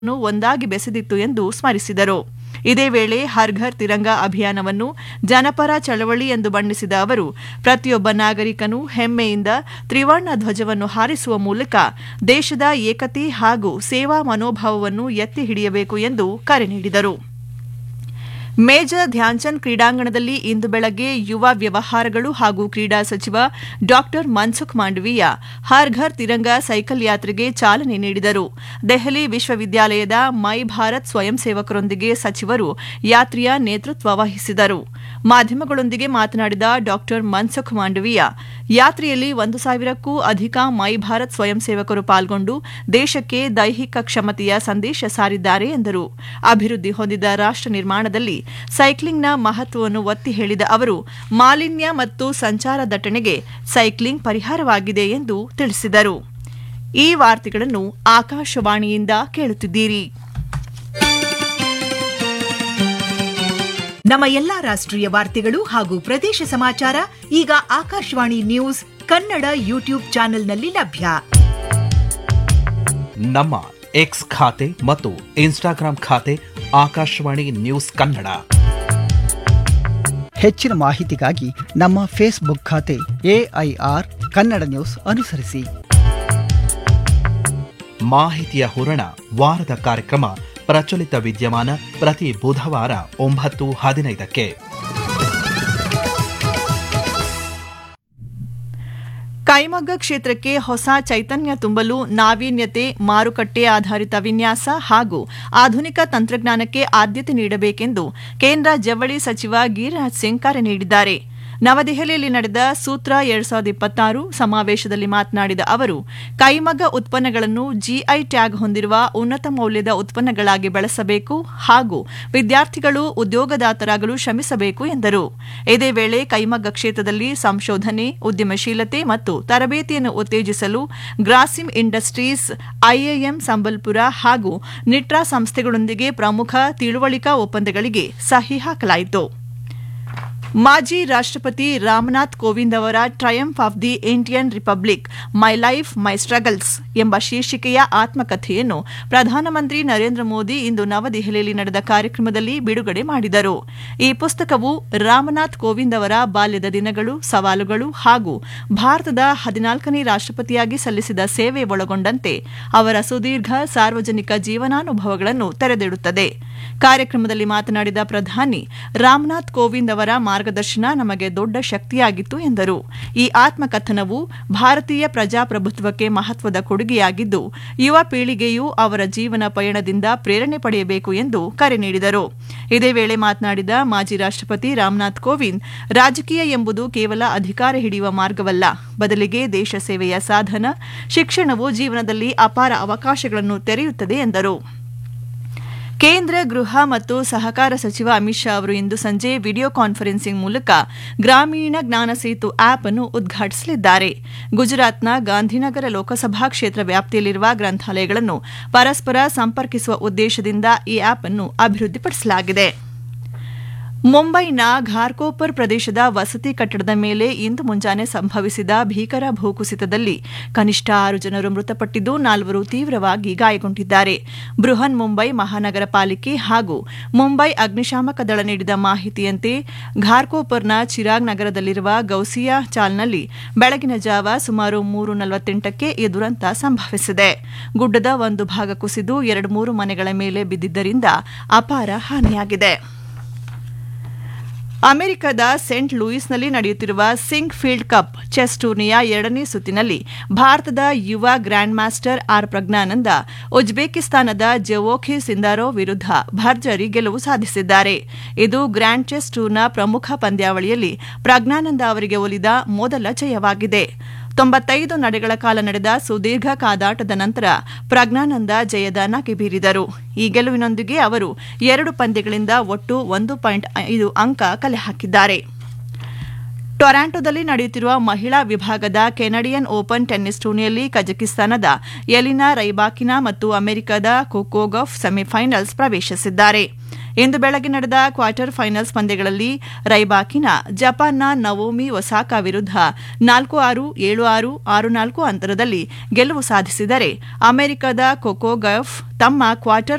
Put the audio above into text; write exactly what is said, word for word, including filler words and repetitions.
ಒಂದಾಗಿ ಬೆಸೆದಿತ್ತು ಎಂದು ಸ್ಮರಿಸಿದರು. ಇದೇ ವೇಳೆ ಹರ್ ಘರ್ ತಿರಂಗಾ ಅಭಿಯಾನವನ್ನು ಜನಪರ ಚಳವಳಿ ಎಂದು ಬಣ್ಣಿಸಿದ ಅವರು, ಪ್ರತಿಯೊಬ್ಬ ನಾಗರಿಕನು ಹೆಮ್ಮೆಯಿಂದ ತ್ರಿವರ್ಣ ಧ್ವಜವನ್ನು ಹಾರಿಸುವ ಮೂಲಕ ದೇಶದ ಏಕತೆ ಹಾಗೂ ಸೇವಾ ಮನೋಭಾವವನ್ನು ಎತ್ತಿ ಹಿಡಿಯಬೇಕು ಎಂದು ಕರೆ ನೀಡಿದರು. ಮೇಜರ್ ಧ್ಯಾನ್ಚಂದ್ ಕ್ರೀಡಾಂಗಣದಲ್ಲಿ ಇಂದು ಬೆಳಗ್ಗೆ ಯುವ ವ್ಯವಹಾರಗಳು ಹಾಗೂ ಕ್ರೀಡಾ ಸಚಿವ ಡಾ ಮನ್ಸುಖ್ ಮಾಂಡವೀಯ ಹರ್ ಘರ್ ತಿರಂಗಾ ಸೈಕಲ್ ಯಾತ್ರೆಗೆ ಚಾಲನೆ ನೀಡಿದರು. ದೆಹಲಿ ವಿಶ್ವವಿದ್ಯಾಲಯದ ಮೈ ಭಾರತ್ ಸ್ವಯಂ ಸೇವಕರೊಂದಿಗೆ ಸಚಿವರು ಯಾತ್ರೆಯ ನೇತೃತ್ವ ವಹಿಸಿದರು. ಮಾಧ್ಯಮಗಳೊಂದಿಗೆ ಮಾತನಾಡಿದ ಡಾ ಮನ್ಸುಖ್ ಮಾಂಡವೀಯ, ಯಾತ್ರೆಯಲ್ಲಿ ಒಂದು ಸಾವಿರಕ್ಕೂ ಅಧಿಕ ಮೈ ಭಾರತ್ ಸ್ವಯಂ ಸೇವಕರು ಪಾಲ್ಗೊಂಡು ದೇಶಕ್ಕೆ ದೈಹಿಕ ಕ್ಷಮತೆಯ ಸಂದೇಶ ಸಾರಿದ್ದಾರೆ ಎಂದರು. ಅಭಿವೃದ್ಧಿ ಹೊಂದಿದ ರಾಷ್ಟ ನಿರ್ಮಾಣದಲ್ಲಿ ಸೈಕ್ಲಿಂಗ್ನ ಮಹತ್ವವನ್ನು ಒತ್ತಿ ಹೇಳಿದ ಅವರು, ಮಾಲಿನ್ಯ ಮತ್ತು ಸಂಚಾರ ದಟ್ಟಣೆಗೆ ಸೈಕ್ಲಿಂಗ್ ಪರಿಹಾರವಾಗಿದೆ ಎಂದು ತಿಳಿಸಿದರು. ಈ ವಾರ್ತೆಗಳನ್ನು ಆಕಾಶವಾಣಿಯಿಂದ ಕೇಳುತ್ತಿದ್ದೀರಿ. ನಮ್ಮ ಎಲ್ಲಾ ರಾಷ್ಟ್ರೀಯ ವಾರ್ತೆಗಳು ಹಾಗೂ ಪ್ರದೇಶ ಸಮಾಚಾರ ಈಗ ಆಕಾಶವಾಣಿ ನ್ಯೂಸ್ ಕನ್ನಡ ಯೂಟ್ಯೂಬ್ ಚಾನೆಲ್ನಲ್ಲಿ ಲಭ್ಯ. ನಮ್ಮ ಎಕ್ಸ್ ಖಾತೆ ಮತ್ತು ಇನ್ಸ್ಟಾಗ್ರಾಂ ಖಾತೆ ಆಕಾಶವಾಣಿ ನ್ಯೂಸ್ ಕನ್ನಡ. ಹೆಚ್ಚಿನ ಮಾಹಿತಿಗಾಗಿ ನಮ್ಮ ಫೇಸ್ಬುಕ್ ಖಾತೆ ಎಐಆರ್ ಕನ್ನಡ ನ್ಯೂಸ್ ಅನುಸರಿಸಿ. ಮಾಹಿತಿಯ ಹೂರಣ ವಾರದ ಕಾರ್ಯಕ್ರಮ ಪ್ರಚಲಿತ ವಿದ್ಯಮಾನ ಪ್ರತಿ ಬುಧವಾರ ಒಂಬತ್ತು ಹದಿನೈದಕ್ಕೆ. ಕೈಮಗ್ಗ ಕ್ಷೇತ್ರಕ್ಕೆ ಹೊಸ ಚೈತನ್ಯ ತುಂಬಲು ನಾವೀನ್ಯತೆ, ಮಾರುಕಟ್ಟೆ ಆಧಾರಿತ ವಿನ್ಯಾಸ ಹಾಗೂ ಆಧುನಿಕ ತಂತ್ರಜ್ಞಾನಕ್ಕೆ ಆದ್ಯತೆ ನೀಡಬೇಕೆಂದು ಕೇಂದ್ರ ಜವಳಿ ಸಚಿವ ಗಿರಿರಾಜ್ ಸಿಂಗ್ ಕರೆ ನೀಡಿದ್ದಾರೆ. ನವದೆಹಲಿಯಲ್ಲಿ ನಡೆದ ಸೂತ್ರ ಎರಡ್ ಸಾವಿರದ ಇಪ್ಪತ್ತಾರು ಸಮಾವೇಶದಲ್ಲಿ ಮಾತನಾಡಿದ ಅವರು, ಕೈಮಗ್ಗ ಉತ್ಪನ್ನಗಳನ್ನು ಜಿಐ ಟ್ಯಾಗ್ ಹೊಂದಿರುವ ಉನ್ನತ ಮೌಲ್ಯದ ಉತ್ಪನ್ನಗಳಾಗಿ ಬೆಳೆಸಬೇಕು ಹಾಗೂ ವಿದ್ಯಾರ್ಥಿಗಳು ಉದ್ಯೋಗದಾತರಾಗಲು ಶ್ರಮಿಸಬೇಕು ಎಂದರು. ಇದೇ ವೇಳೆ ಕೈಮಗ್ಗ ಕ್ಷೇತ್ರದಲ್ಲಿ ಸಂಶೋಧನೆ, ಉದ್ಯಮಶೀಲತೆ ಮತ್ತು ತರಬೇತಿಯನ್ನು ಉತ್ತೇಜಿಸಲು ಗ್ರಾಸಿಮ್ ಇಂಡಸ್ಟ್ರೀಸ್, ಐಐಎಂ ಸಂಬಲ್ಪುರ ಹಾಗೂ ನಿಟ್ರಾ ಸಂಸ್ಥೆಗಳೊಂದಿಗೆ ಪ್ರಮುಖ ತಿಳುವಳಿಕಾ ಒಪ್ಪಂದಗಳಿಗೆ ಸಹಿ ಹಾಕಲಾಯಿತು. ಮಾಜಿ ರಾಷ್ಟಪತಿ ರಾಮನಾಥ್ ಕೋವಿಂದ್ ಅವರ triumph of the Indian republic, my life my struggles ಎಂಬ ಶೀರ್ಷಿಕೆಯ ಆತ್ಮಕಥೆಯನ್ನು ಪ್ರಧಾನಮಂತ್ರಿ ನರೇಂದ್ರ ಮೋದಿ ಇಂದು ನವದೆಹಲಿಯಲ್ಲಿ ನಡೆದ ಕಾರ್ಯಕ್ರಮದಲ್ಲಿ ಬಿಡುಗಡೆ ಮಾಡಿದರು. ಈ ಪುಸ್ತಕವು ರಾಮನಾಥ್ ಕೋವಿಂದ್ ಅವರ ಬಾಲ್ಯದ ದಿನಗಳು, ಸವಾಲುಗಳು ಹಾಗೂ ಭಾರತದ ಹದಿನಾಲ್ಕನೇ ರಾಷ್ಟಪತಿಯಾಗಿ ಸಲ್ಲಿಸಿದ ಸೇವೆ ಒಳಗೊಂಡಂತೆ ಅವರ ಸುದೀರ್ಘ ಸಾರ್ವಜನಿಕ ಜೀವನಾನುಭವಗಳನ್ನು ತೆರೆದಿಡುತ್ತದೆ. ಕಾರ್ಯಕ್ರಮದಲ್ಲಿ ಮಾತನಾಡಿದ ಪ್ರಧಾನಿ, ರಾಮನಾಥ್ ಕೋವಿಂದ್ ಅವರ ಮಾರ್ಗದರ್ಶನ ನಮಗೆ ದೊಡ್ಡ ಶಕ್ತಿಯಾಗಿತ್ತು ಎಂದರು. ಈ ಆತ್ಮಕಥನವು ಭಾರತೀಯ ಪ್ರಜಾಪ್ರಭುತ್ವಕ್ಕೆ ಮಹತ್ವದ ಕೊಡುಗೆಯಾಗಿದ್ದು, ಯುವ ಪೀಳಿಗೆಯು ಅವರ ಜೀವನ ಪಯಣದಿಂದ ಪ್ರೇರಣೆ ಪಡೆಯಬೇಕು ಎಂದು ಕರೆ ನೀಡಿದರು. ಇದೇ ವೇಳೆ ಮಾತನಾಡಿದ ಮಾಜಿ ರಾಷ್ಟಪತಿ ರಾಮನಾಥ್ ಕೋವಿಂದ್, ರಾಜಕೀಯ ಎಂಬುದು ಕೇವಲ ಅಧಿಕಾರ ಹಿಡಿಯುವ ಮಾರ್ಗವಲ್ಲ, ಬದಲಿಗೆ ದೇಶ ಸೇವೆಯ ಸಾಧನ. ಶಿಕ್ಷಣವು ಜೀವನದಲ್ಲಿ ಅಪಾರ ಅವಕಾಶಗಳನ್ನು ತೆರೆಯುತ್ತದೆ ಎಂದರು. ಕೇಂದ್ರ ಗೃಹ ಮತ್ತು ಸಹಕಾರ ಸಚಿವ ಅಮಿತ್ ಶಾ ಅವರು ಇಂದು ಸಂಜೆ ವಿಡಿಯೋ ಕಾನ್ಫರೆನ್ಸಿಂಗ್ ಮೂಲಕ ಗ್ರಾಮೀಣ ಜ್ಞಾನ ಸೇತು ಆಪ್ ಅನ್ನು ಉದ್ಘಾಟಿಸಲಿದ್ದಾರೆ. ಗುಜರಾತ್ನ ಗಾಂಧಿನಗರ ಲೋಕಸಭಾ ಕ್ಷೇತ್ರ ವ್ಯಾಪ್ತಿಯಲ್ಲಿರುವ ಗ್ರಂಥಾಲಯಗಳನ್ನು ಪರಸ್ಪರ ಸಂಪರ್ಕಿಸುವ ಉದ್ದೇಶದಿಂದ ಈ ಆಪ್ ಅನ್ನು ಅಭಿವೃದ್ಧಿಪಡಿಸಲಾಗಿದೆ. ಮುಂಬೈನ ಘಾರ್ಕೋಪರ್ ಪ್ರದೇಶದ ವಸತಿ ಕಟ್ಟಡದ ಮೇಲೆ ಇಂದು ಮುಂಜಾನೆ ಸಂಭವಿಸಿದ ಭೀಕರ ಭೂಕುಸಿತದಲ್ಲಿ ಕನಿಷ್ಠ ಆರು ಜನರು ಮೃತಪಟ್ಟಿದ್ದು, ನಾಲ್ವರು ತೀವ್ರವಾಗಿ ಗಾಯಗೊಂಡಿದ್ದಾರೆ. ಬೃಹನ್ ಮುಂಬೈ ಮಹಾನಗರ ಪಾಲಿಕೆ ಹಾಗೂ ಮುಂಬೈ ಅಗ್ನಿಶಾಮಕ ದಳ ನೀಡಿದ ಮಾಹಿತಿಯಂತೆ ಘಾರ್ಕೋಪರ್ನ ಚಿರಾಗ್ ನಗರದಲ್ಲಿರುವ ಗೌಸಿಯಾ ಚಾಲ್ನಲ್ಲಿ ಬೆಳಗಿನ ಜಾವ ಸುಮಾರು ಮೂರು ನಲವತ್ತೆಂಟಕ್ಕೆ ಈ ದುರಂತ ಸಂಭವಿಸಿದೆ. ಗುಡ್ಡದ ಒಂದು ಭಾಗ ಕುಸಿದು ಎರಡು ಮೂರು ಮನೆಗಳ ಮೇಲೆ ಬಿದ್ದಿದ್ದರಿಂದ ಅಪಾರ ಹಾನಿಯಾಗಿದೆ. ಅಮೆರಿಕದ ಸೇಂಟ್ ಲೂಯಿಸ್ನಲ್ಲಿ ನಡೆಯುತ್ತಿರುವ ಸಿಂಕ್ ಫೀಲ್ಡ್ ಕಪ್ ಚೆಸ್ ಟೂರ್ನಿಯ ಎರಡನೇ ಸುತ್ತಿನಲ್ಲಿ ಭಾರತದ ಯುವ ಗ್ರ್ಯಾಂಡ್ ಮಾಸ್ಟರ್ ಆರ್ ಪ್ರಜ್ಞಾನಂದ ಉಜ್ಬೇಕಿಸ್ತಾನದ ಜವೋಖಿ ಸಿಂದಾರೋವ್ ವಿರುದ್ಧ ಭರ್ಜರಿ ಗೆಲುವು ಸಾಧಿಸಿದ್ದಾರೆ. ಇದು ಗ್ರ್ಯಾಂಡ್ ಚೆಸ್ ಟೂರ್ನ ಪ್ರಮುಖ ಪಂದ್ಯಾವಳಿಯಲ್ಲಿ ಪ್ರಜ್ಞಾನಂದ ಅವರಿಗೆ ಒಲಿದ ಮೊದಲ ಜಯವಾಗಿದೆ. ತೊಂಬತ್ತೈದು ನಡೆಗಳ ಕಾಲ ನಡೆದ ಸುದೀರ್ಘ ಕಾದಾಟದ ನಂತರ ಪ್ರಜ್ಞಾನಂದ ಜಯದ ನಗೆ ಬೀರಿದರು. ಈ ಗೆಲುವಿನೊಂದಿಗೆ ಅವರು ಎರಡು ಪಂದ್ಯಗಳಿಂದ ಒಟ್ಟು ಒಂದು ಪಾಯಿಂಟ್ ಐದು ಅಂಕ ಕಲೆ ಹಾಕಿದ್ದಾರೆ. ಟೊರಾಂಟೊದಲ್ಲಿ ನಡೆಯುತ್ತಿರುವ ಮಹಿಳಾ ವಿಭಾಗದ ಕೆನಡಿಯನ್ ಓಪನ್ ಟೆನ್ನಿಸ್ ಟೂರ್ನಿಯಲ್ಲಿ ಕಜಕಿಸ್ತಾನದ ಎಲಿನಾ ರೈಬಾಕಿನಾ ಮತ್ತು ಅಮೆರಿಕದ ಕೊಕೋಗಫ್ ಸೆಮಿಫೈನಲ್ಸ್ ಪ್ರವೇಶಿಸಿದ್ದಾರೆ. ಇಂದು ಬೆಳಗ್ಗೆ ನಡೆದ ಕ್ವಾರ್ಟರ್ ಫೈನಲ್ಸ್ ಪಂದ್ಯಗಳಲ್ಲಿ ರೈಬಾಕಿನ ಜಪಾನ್ನ ನವೋಮಿ ಒಸಾಕಾ ವಿರುದ್ಧ ನಾಲ್ಕು ಆರು ಏಳು ಆರು ಆರು ನಾಲ್ಕು ಅಂತರದಲ್ಲಿ ಗೆಲುವು ಸಾಧಿಸಿದರೆ ಅಮೆರಿಕದ ಕೊಕೊ ಗೌಫ್ ತಮ್ಮ ಕ್ವಾರ್ಟರ್